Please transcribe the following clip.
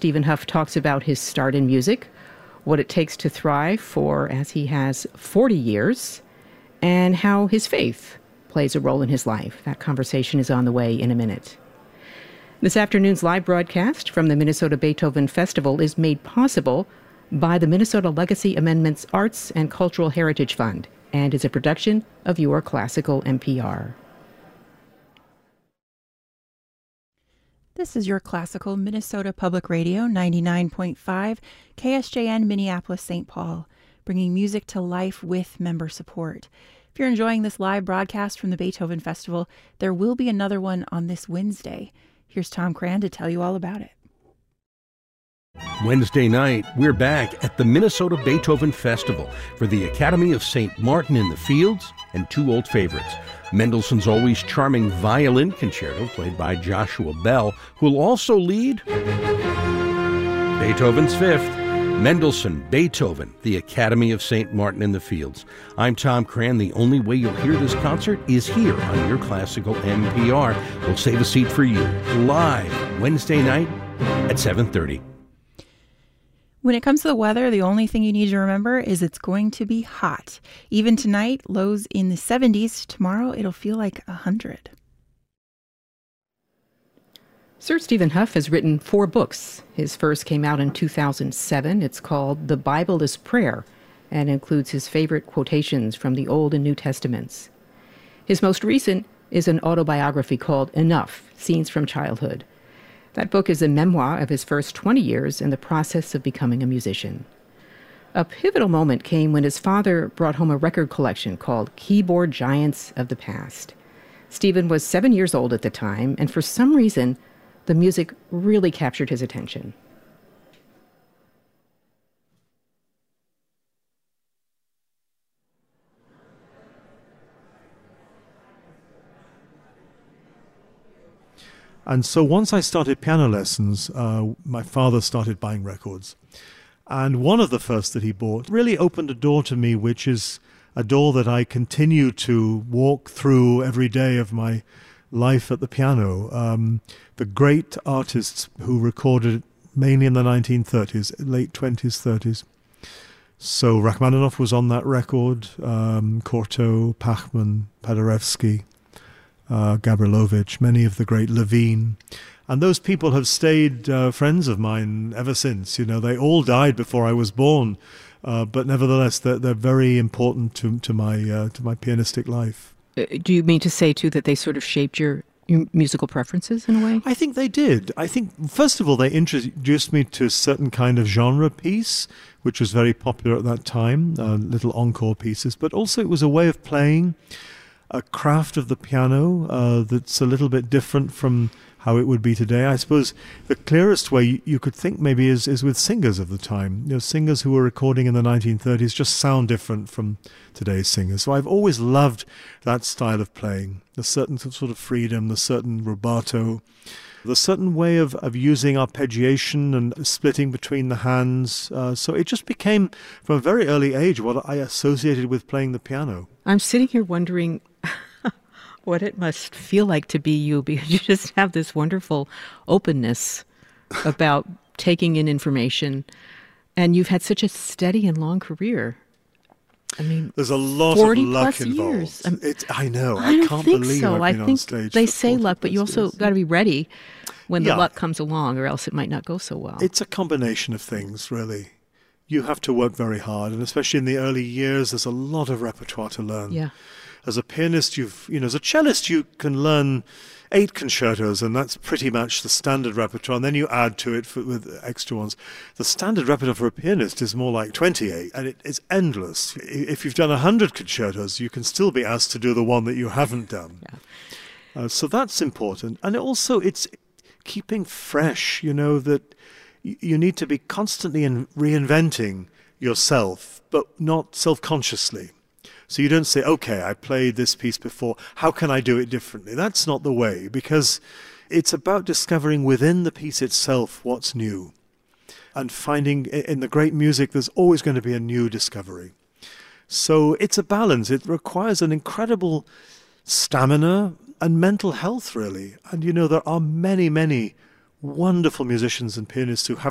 Stephen Huff talks about his start in music, what it takes to thrive for, as he has, 40 years, and how his faith plays a role in his life. That conversation is on the way in a minute. This afternoon's live broadcast from the Minnesota Beethoven Festival is made possible by the Minnesota Legacy Amendments Arts and Cultural Heritage Fund and is a production of Your Classical NPR. This is Your Classical Minnesota Public Radio 99.5 KSJN Minneapolis St. Paul, bringing music to life with member support. If you're enjoying this live broadcast from the Beethoven Festival, there will be another one on this Wednesday. Here's Tom Cran to tell you all about it. Wednesday night, we're back at the Minnesota Beethoven Festival for the Academy of St. Martin in the Fields and two old favorites. Mendelssohn's always charming violin concerto played by Joshua Bell, who will also lead Beethoven's Fifth. Mendelssohn, Beethoven, the Academy of St. Martin in the Fields. I'm Tom Cran. The only way you'll hear this concert is here on Your Classical NPR. We'll save a seat for you live Wednesday night at 7:30. When it comes to the weather, the only thing you need to remember is it's going to be hot. Even tonight, lows in the 70s. Tomorrow, it'll feel like 100. Sir Stephen Huff has written 4 books. His first came out in 2007. It's called The Bible is Prayer and includes his favorite quotations from the Old and New Testaments. His most recent is an autobiography called Enough, Scenes from Childhood. That book is a memoir of his first 20 years in the process of becoming a musician. A pivotal moment came when his father brought home a record collection called Keyboard Giants of the Past. Stephen was 7 years old at the time, and for some reason, the music really captured his attention. And so once I started piano lessons, my father started buying records. And one of the first that he bought really opened a door to me, which is a door that I continue to walk through every day of my life at the piano. The great artists who recorded mainly in the 1930s, late 20s, 30s. So Rachmaninoff was on that record, Cortot, Pachman, Paderewski, Gabrilowitsch, many of the great Levine. And those people have stayed friends of mine ever since. You know, they all died before I was born, but nevertheless, they're very important to my pianistic life. Do you mean to say, too, that they sort of shaped your musical preferences in a way? I think they did. I think, first of all, they introduced me to a certain kind of genre piece, which was very popular at that time, little encore pieces, but also it was a way of playing, a craft of the piano that's a little bit different from how it would be today. I suppose the clearest way you could think maybe is with singers of the time. You know, singers who were recording in the 1930s just sound different from today's singers. So I've always loved that style of playing, the certain sort of freedom, the certain rubato, the certain way of using arpeggiation and splitting between the hands. So it just became, from a very early age, what I associated with playing the piano. I'm sitting here wondering what it must feel like to be you, because you just have this wonderful openness about taking in information, and you've had such a steady and long career. I mean, there's a lot of luck involved. Years. I know. I can't think believe so. I've been on stage. They say luck, but you also got to be ready when the Yeah. luck comes along, or else it might not go so well. It's a combination of things, really. You have to work very hard, and especially in the early years, there's a lot of repertoire to learn. Yeah. As a pianist, as a cellist, you can learn 8 concertos, and that's pretty much the standard repertoire, and then you add to it with extra ones. The standard repertoire for a pianist is more like 28, and it's endless. If you've done 100 concertos, you can still be asked to do the one that you haven't done. Yeah. So that's important. And also, it's keeping fresh, that you need to be constantly reinventing yourself, but not self-consciously. So you don't say, okay, I played this piece before, how can I do it differently? That's not the way, because it's about discovering within the piece itself what's new. And finding in the great music, there's always going to be a new discovery. So it's a balance. It requires an incredible stamina and mental health, really. And there are many, many wonderful musicians and pianists who have